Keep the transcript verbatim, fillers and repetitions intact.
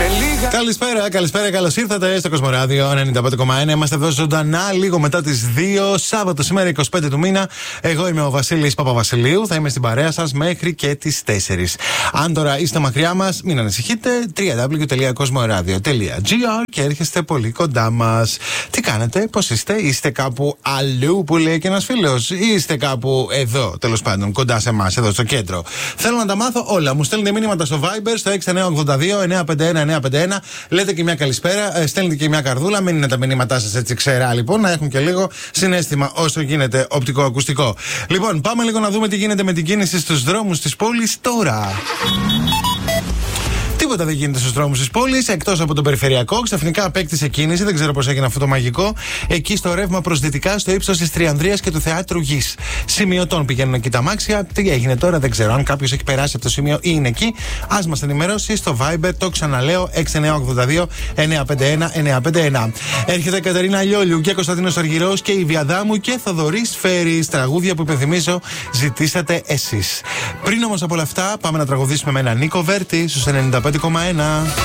Καλησπέρα, καλησπέρα, καλώς ήρθατε στο Κοσμοράδιο ενενήντα πέντε κόμμα ένα. Είμαστε εδώ ζωντανά λίγο μετά τις δύο, Σάββατο σήμερα είκοσι πέντε του μήνα. Εγώ είμαι ο Βασίλης Παπαβασιλείου, θα είμαι στην παρέα σας μέχρι και τις τέσσερις. Αν τώρα είστε μακριά μας, μην ανησυχείτε, double-u double-u double-u τελεία κοσμοradio τελεία gr και έρχεστε πολύ κοντά μας. Τι κάνετε, πώς είστε, είστε κάπου αλλού που λέει και ένας φίλος, ή είστε κάπου εδώ, τέλος πάντων, κοντά σε εμάς, εδώ στο κέντρο. Θέλω να τα μάθω όλα. Μου στέλνετε μήνυματα στο Viber στο έξι εννιά οκτώ δύο εννιά πέντε ένα εννιά πέντε ένα. Λέτε και μια καλησπέρα, στέλνετε και μια καρδούλα. Μην είναι τα μηνύματά σας έτσι ξερά, λοιπόν, να έχουν και λίγο συναίσθημα όσο γίνεται οπτικό-ακουστικό. Λοιπόν, πάμε λίγο να δούμε τι γίνεται με την κίνηση στους δρόμους της πόλης τώρα. Τίποτα δεν γίνεται στους δρόμους της πόλης, εκτός από τον περιφερειακό. Ξαφνικά απέκτησε κίνηση, δεν ξέρω πώς έγινε αυτό το μαγικό. Εκεί στο ρεύμα προς δυτικά, στο ύψος της Τριανδρίας και του Θεάτρου Γης. Σημειωτών πηγαίνουν εκεί τα αμάξια. Τι έγινε τώρα, δεν ξέρω. Αν κάποιος έχει περάσει από το σημείο ή είναι εκεί, ας μας ενημερώσει στο Viber. Το ξαναλέω, έξι εννιά οκτώ δύο εννιά πέντε ένα εννιά πέντε ένα. Έρχεται η Κατερίνα Λιόλιου και Κωνσταντίνος Αργυρός και η Βιαδάμου και Θοδωρής Φέρης. Τραγούδια που υπενθυμίζω ζητήσατε εσείς. Πριν όμως από όλα αυτά, πάμε να τραγουδήσουμε με έναν Νίκο Βέρτη στους ενενήντα πέντε κόμμα ένα.